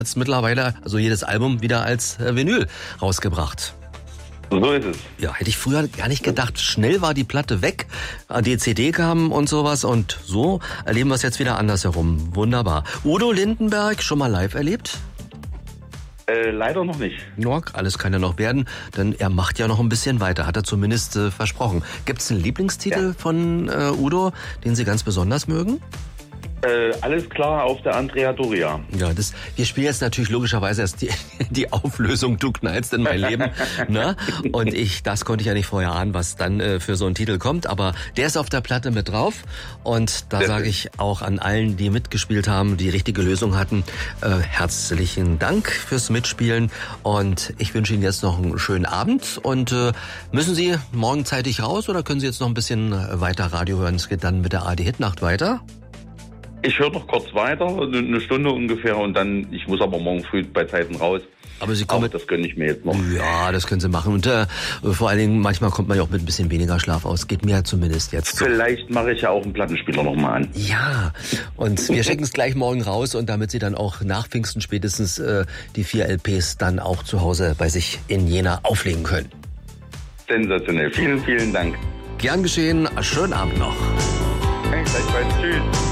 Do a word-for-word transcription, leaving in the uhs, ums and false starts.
Jetzt mittlerweile, also jedes Album wieder als äh, Vinyl rausgebracht. So ist es. Ja, hätte ich früher gar nicht gedacht. Schnell war die Platte weg, die C D kam und sowas und so erleben wir es jetzt wieder andersherum. Wunderbar. Udo Lindenberg, schon mal live erlebt? Äh, leider noch nicht. Ja, alles kann ja noch werden, denn er macht ja noch ein bisschen weiter, hat er zumindest äh, versprochen. Gibt es einen Lieblingstitel ja. von äh, Udo, den Sie ganz besonders mögen? Äh, alles klar auf der Andrea Doria. Ja, das, wir spielen jetzt natürlich logischerweise erst die, die Auflösung Du knallst in mein Leben. Ne? Und ich, das konnte ich ja nicht vorher ahnen, was dann äh, für so ein Titel kommt. Aber der ist auf der Platte mit drauf. Und da sage ich auch an allen, die mitgespielt haben, die richtige Lösung hatten, äh, herzlichen Dank fürs Mitspielen. Und ich wünsche Ihnen jetzt noch einen schönen Abend. Und äh, müssen Sie morgen zeitig raus oder können Sie jetzt noch ein bisschen weiter Radio hören? Es geht dann mit der A R D-Hitnacht weiter. Ich höre noch kurz weiter, eine Stunde ungefähr, und dann, ich muss aber morgen früh bei Zeiten raus. Aber Sie kommen, auch das gönne ich mir jetzt noch. Ja, das können Sie machen. Und äh, vor allen Dingen, manchmal kommt man ja auch mit ein bisschen weniger Schlaf aus. Geht mir zumindest jetzt so. Vielleicht mache ich ja auch einen Plattenspieler nochmal an. Ja, und wir schicken es gleich morgen raus, und damit Sie dann auch nach Pfingsten spätestens äh, die vier L Ps dann auch zu Hause bei sich in Jena auflegen können. Sensationell. Vielen, vielen Dank. Gern geschehen. Schönen Abend noch. Hey, gleichfalls. Tschüss.